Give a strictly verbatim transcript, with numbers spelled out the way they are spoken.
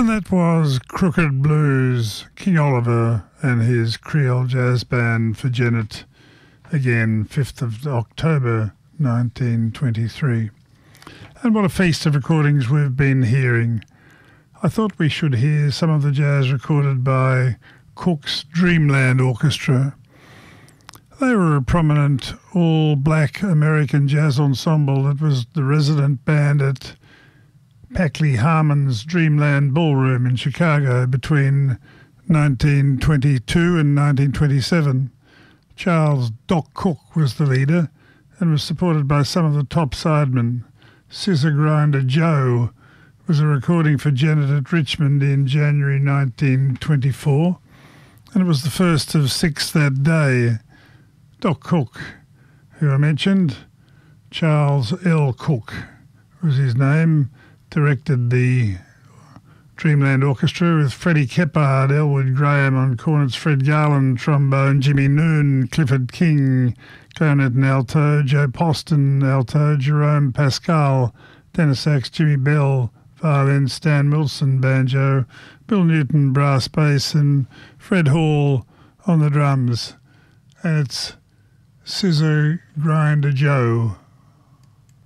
And that was Crooked Blues, King Oliver and his Creole Jazz Band for Janet, again fifth of October nineteen twenty-three. And what a feast of recordings we've been hearing. I thought we should hear some of the jazz recorded by Cook's Dreamland Orchestra. They were a prominent all-black American jazz ensemble that was the resident band at Packley Harmon's Dreamland Ballroom in Chicago between nineteen twenty-two and nineteen twenty-seven. Charles Doc Cook was the leader and was supported by some of the top sidemen. Scissor Grinder Joe was a recording for Janet at Richmond in January nineteen twenty-four, and it was the first of six that day. Doc Cook, who I mentioned, Charles L. Cook was his name, directed the Dreamland Orchestra with Freddie Keppard, Elwood Graham on cornets, Fred Garland trombone, Jimmy Noon, Clifford King clarinet and alto, Joe Poston alto, Jerome Pascal tenor sax, Jimmy Bell violin, Stan Wilson banjo, Bill Newton brass bass, and Fred Hall on the drums. And it's Scissor Grinder Joe.